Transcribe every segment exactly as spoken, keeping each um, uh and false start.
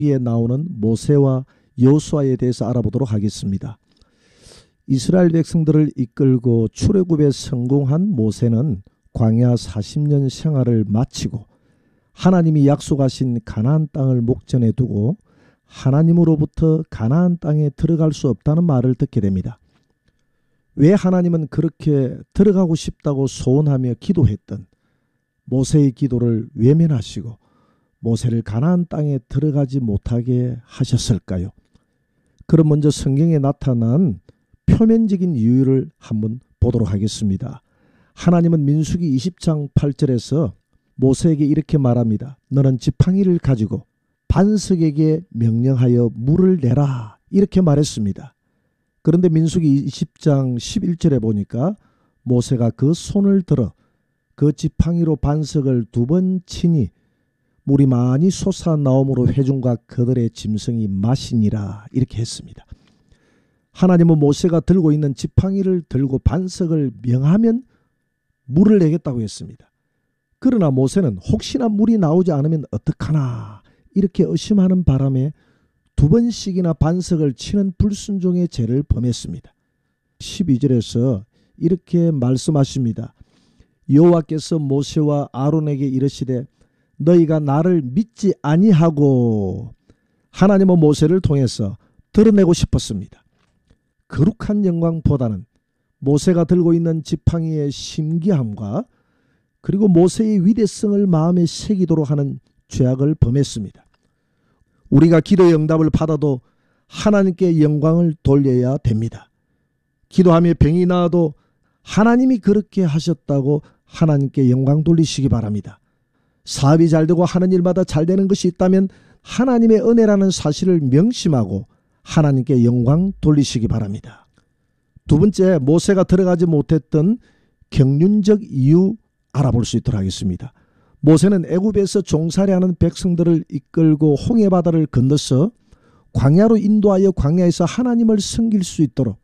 에 나오는 모세와 여호수아에 대해서 알아보도록 하겠습니다. 이스라엘 백성들을 이끌고 출애굽에 성공한 모세는 광야 사십 년 생활을 마치고 하나님이 약속하신 가나안 땅을 목전에 두고 하나님으로부터 가나안 땅에 들어갈 수 없다는 말을 듣게 됩니다. 왜 하나님은 그렇게 들어가고 싶다고 소원하며 기도했던 모세의 기도를 외면하시고 모세를 가나안 땅에 들어가지 못하게 하셨을까요? 그럼 먼저 성경에 나타난 표면적인 이유를 한번 보도록 하겠습니다. 하나님은 민수기 이십 장 팔 절에서 모세에게 이렇게 말합니다. 너는 지팡이를 가지고 반석에게 명령하여 물을 내라 이렇게 말했습니다. 그런데 민수기 이십 장 십일 절에 보니까 모세가 그 손을 들어 그 지팡이로 반석을 두 번 치니 물이 많이 솟아나오므로 회중과 그들의 짐승이 마시니라 이렇게 했습니다. 하나님은 모세가 들고 있는 지팡이를 들고 반석을 명하면 물을 내겠다고 했습니다. 그러나 모세는 혹시나 물이 나오지 않으면 어떡하나 이렇게 의심하는 바람에 두 번씩이나 반석을 치는 불순종의 죄를 범했습니다. 십이 절에서 이렇게 말씀하십니다. 여호와께서 모세와 아론에게 이르시되 너희가 나를 믿지 아니하고 하나님은 모세를 통해서 드러내고 싶었습니다. 거룩한 영광보다는 모세가 들고 있는 지팡이의 신기함과 그리고 모세의 위대성을 마음에 새기도록 하는 죄악을 범했습니다. 우리가 기도의 응답을 받아도 하나님께 영광을 돌려야 됩니다. 기도하며 병이 나아도 하나님이 그렇게 하셨다고 하나님께 영광 돌리시기 바랍니다. 사업이 잘 되고 하는 일마다 잘 되는 것이 있다면 하나님의 은혜라는 사실을 명심하고 하나님께 영광 돌리시기 바랍니다. 두 번째, 모세가 들어가지 못했던 경륜적 이유 알아볼 수 있도록 하겠습니다. 모세는 애굽에서 종살이하는 백성들을 이끌고 홍해바다를 건너서 광야로 인도하여 광야에서 하나님을 섬길 수 있도록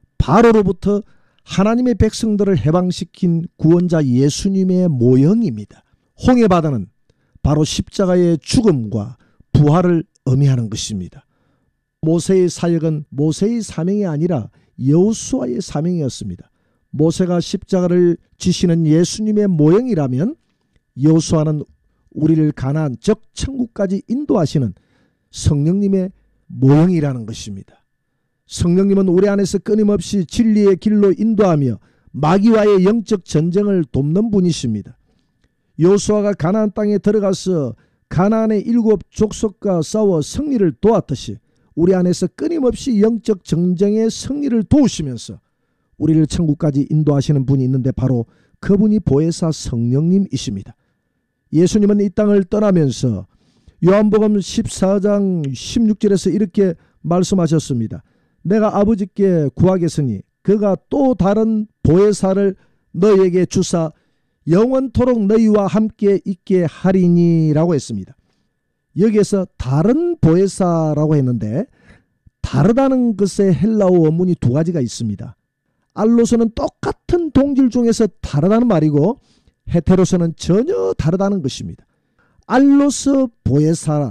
바로로부터 하나님의 백성들을 해방시킨 구원자 예수님의 모형입니다. 홍해바다는 바로 십자가의 죽음과 부활을 의미하는 것입니다. 모세의 사역은 모세의 사명이 아니라 여호수아의 사명이었습니다. 모세가 십자가를 지시는 예수님의 모형이라면 여호수아는 우리를 가나안 즉 천국까지 인도하시는 성령님의 모형이라는 것입니다. 성령님은 우리 안에서 끊임없이 진리의 길로 인도하며 마귀와의 영적 전쟁을 돕는 분이십니다. 여호수아가 가나안 땅에 들어가서 가나안의 일곱 족속과 싸워 승리를 도왔듯이 우리 안에서 끊임없이 영적 전쟁의 승리를 도우시면서 우리를 천국까지 인도하시는 분이 있는데 바로 그분이 보혜사 성령님이십니다. 예수님은 이 땅을 떠나면서 요한복음 십사 장 십육 절에서 이렇게 말씀하셨습니다. 내가 아버지께 구하겠으니 그가 또 다른 보혜사를 너희에게 주사 영원토록 너희와 함께 있게 하리니 라고 했습니다. 여기에서 다른 보혜사라고 했는데 다르다는 것의 헬라어 원문이 두 가지가 있습니다. 알로서는 똑같은 동질 중에서 다르다는 말이고 헤테로서는 전혀 다르다는 것입니다. 알로서 보혜사,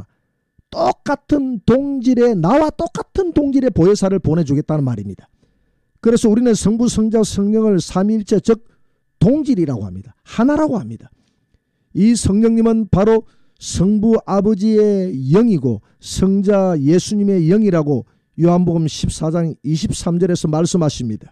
똑같은 동질의 나와 똑같은 동질의 보혜사를 보내주겠다는 말입니다. 그래서 우리는 성부, 성자, 성령을 삼위일체 즉 동질이라고 합니다. 하나라고 합니다. 이 성령님은 바로 성부 아버지의 영이고 성자 예수님의 영이라고 요한복음 십사 장 이십삼 절에서 말씀하십니다.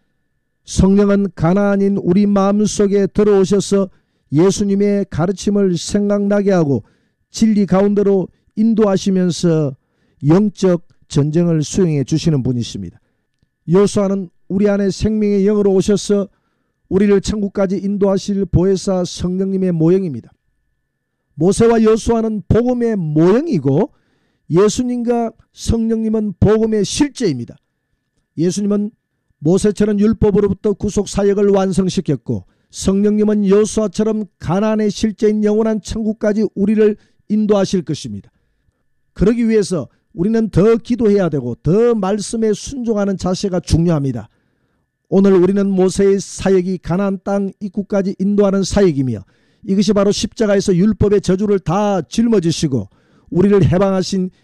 성령은 가나안인 우리 마음속에 들어오셔서 예수님의 가르침을 생각나게 하고 진리 가운데로 인도하시면서 영적 전쟁을 수행해 주시는 분이십니다. 여호수아는 우리 안에 생명의 영으로 오셔서 우리를 천국까지 인도하실 보혜사 성령님의 모형입니다. 모세와 여호수아는 복음의 모형이고 예수님과 성령님은 복음의 실제입니다. 예수님은 모세처럼 율법으로부터 구속 사역을 완성시켰고 성령님은 여호수아처럼 가나안의 실제인 영원한 천국까지 우리를 인도하실 것입니다. 그러기 위해서 우리는 더 기도해야 되고 더 말씀에 순종하는 자세가 중요합니다. 오늘 우리는 모세의 사역이 가나안 땅 입구까지 인도하는 사역이며 이것이 바로 십자가에서 율법의 저주를 다 짊어지시고 우리를 해방하신